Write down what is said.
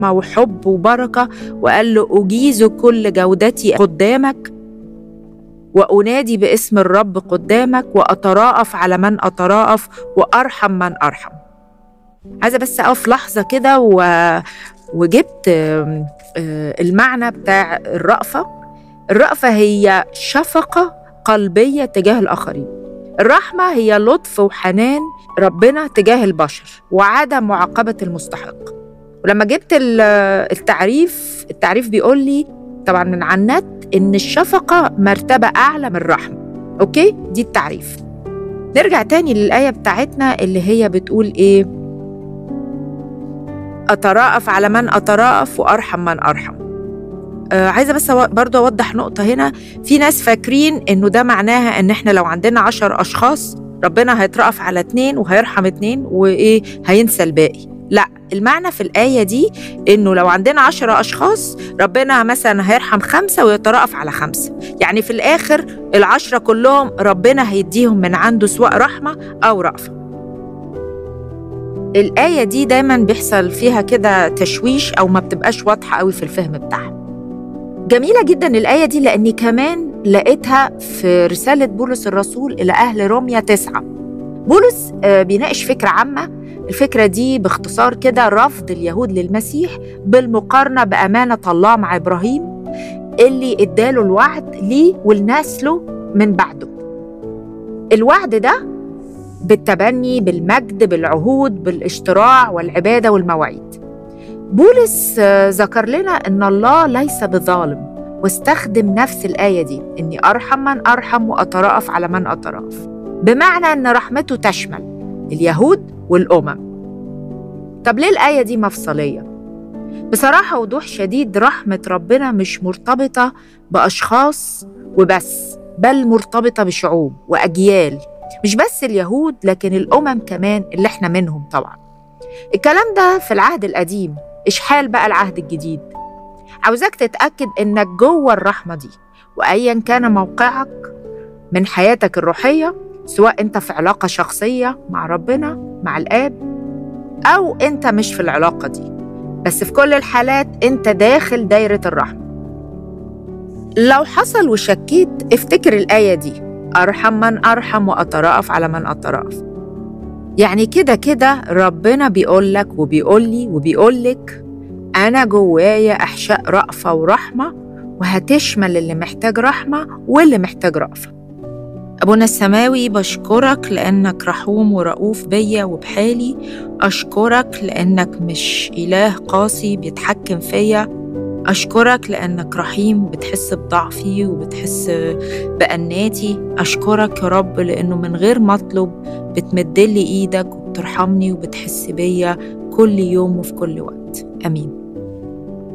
وحب وبركة، وقال له أجيز كل جودتي قدامك، وأنادي باسم الرب قدامك، وأتراءف على من أتراءف، وأرحم من أرحم. عايزة بس أقف لحظة كده وجبت المعنى بتاع الرأفة. الرأفة هي شفقة قلبية تجاه الآخرين. الرحمة هي لطف وحنان ربنا تجاه البشر وعدم معاقبة المستحق. ولما جبت التعريف بيقول لي طبعا من على النت إن الشفقة مرتبة أعلى من الرحمة. أوكي؟ دي التعريف. نرجع تاني للآية بتاعتنا اللي هي بتقول إيه؟ أتراءف على من أتراءف وأرحم من أرحم. عايزة بس برضو أوضح نقطة هنا. في ناس فاكرين إنه ده معناها إن إحنا لو عندنا 10 أشخاص ربنا هيترأف على 2 وهيرحم 2 وإيه هينسى الباقي. لا، المعنى في الآية دي إنه لو عندنا 10 أشخاص ربنا مثلا هيرحم 5 ويترأف على 5. يعني في الآخر 10 كلهم ربنا هيديهم من عنده سواء رحمة أو رأفة. الآية دي دايما بيحصل فيها كده تشويش أو ما بتبقاش واضحة قوي في الفهم بتاعها. جميلة جدا الآية دي لأني كمان لقيتها في رسالة بولس الرسول إلى أهل روميا 9. بولس بيناقش فكرة عامة. الفكرة دي باختصار كده رفض اليهود للمسيح بالمقارنة بأمانة الله مع إبراهيم اللي اداله الوعد ليه ولنسله من بعده. الوعد ده بالتبني، بالمجد، بالعهود، بالاشتراع والعبادة والمواعيد. بولس ذكر لنا إن الله ليس بظالم، واستخدم نفس الآية دي إني أرحم من أرحم وأتراءف على من أتراءف، بمعنى إن رحمته تشمل اليهود والأمم. طب ليه الآية دي مفصلية؟ بصراحة وضوح شديد رحمة ربنا مش مرتبطة بأشخاص وبس، بل مرتبطة بشعوب وأجيال، مش بس اليهود لكن الأمم كمان اللي احنا منهم طبعا. الكلام ده في العهد القديم. إيش حال بقى العهد الجديد؟ عاوزاك تتأكد إنك جوه الرحمة دي، وأيا كان موقعك من حياتك الروحية، سواء أنت في علاقة شخصية مع ربنا مع الآب أو أنت مش في العلاقة دي، بس في كل الحالات أنت داخل دايرة الرحمة. لو حصل وشكيت افتكر الآية دي: أرحم من أرحم وأتراءف على من أتراءف. يعني كده ربنا بيقولك وبيقولي وبيقولك أنا جوايا أحشاء رأفة ورحمة، وهتشمل اللي محتاج رحمة واللي محتاج رأفة. أبونا السماوي، بشكرك لأنك رحوم ورؤوف بيا وبحالي. أشكرك لأنك مش إله قاسي بيتحكم فيا. أشكرك لأنك رحيم وبتحس بضعفي وبتحس بأناتي. أشكرك يا رب لأنه من غير ما أطلب بتمدلي إيدك وبترحمني وبتحس بيا كل يوم وفي كل وقت. آمين.